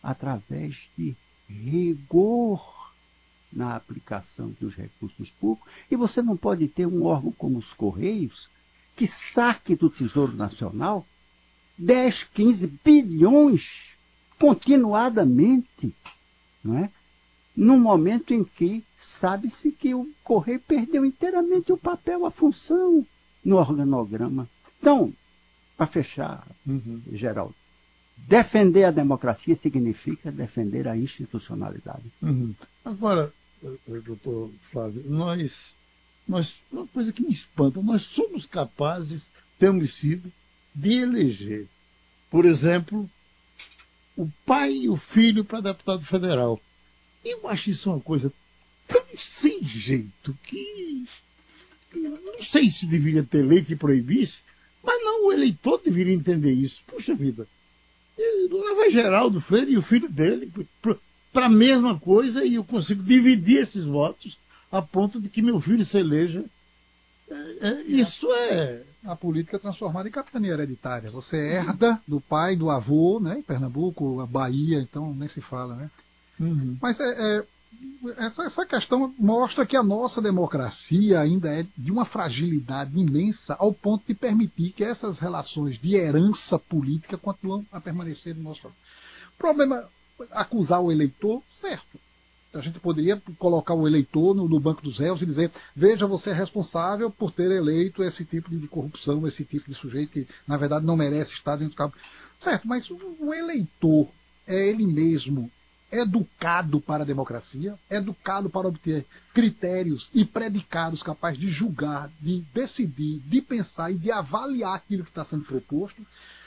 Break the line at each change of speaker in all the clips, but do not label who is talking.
através de rigor na aplicação dos recursos públicos. E você não pode ter um órgão como os Correios que saque do Tesouro Nacional 10, 15 bilhões continuadamente, não é? Num momento em que sabe-se que o Correio perdeu inteiramente o papel, a função no organograma. Então, para fechar, Geraldo, defender a democracia significa defender a institucionalidade.
Agora, doutor Flávio, uma coisa que me espanta, nós somos capazes, temos sido, de eleger, por exemplo, o pai e o filho para deputado federal. Eu acho isso uma coisa tão sem jeito que não sei se deveria ter lei que proibisse, mas não, o eleitor deveria entender isso. Puxa vida, leva Geraldo Freire e o filho dele para a mesma coisa e eu consigo dividir esses votos a ponto de que meu filho se eleja. Isso é...
A política é transformada em capitania hereditária. Você herda do pai, do avô, né? Em Pernambuco, a Bahia, então nem se fala, né? Mas essa questão mostra que a nossa democracia ainda é de uma fragilidade imensa ao ponto de permitir que essas relações de herança política continuam a permanecer no nosso país. O problema é acusar o eleitor, certo. A gente poderia colocar o eleitor no banco dos réus e dizer, veja, você é responsável por ter eleito esse tipo de corrupção, esse tipo de sujeito que, na verdade, não merece estar dentro do cabo. Certo, mas o eleitor é ele mesmo educado para a democracia, educado para obter critérios e predicados capazes de julgar, de decidir, de pensar e de avaliar aquilo que está sendo proposto.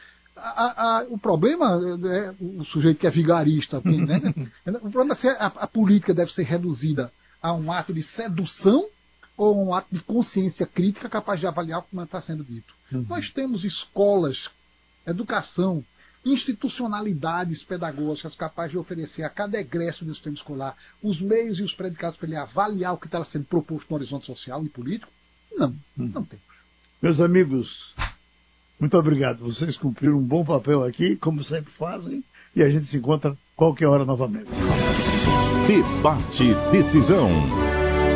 O problema é o sujeito que é vigarista, né? O problema é se a política deve ser reduzida a um ato de sedução ou um ato de consciência crítica capaz de avaliar o que está sendo dito. Nós temos escolas, educação, institucionalidades pedagógicas capazes de oferecer a cada egresso do sistema escolar os meios e os predicados para ele avaliar o que está sendo proposto no horizonte social e político? Não temos.
Meus amigos, muito obrigado. Vocês cumpriram um bom papel aqui, como sempre fazem, e a gente se encontra qualquer hora novamente.
Debate Decisão.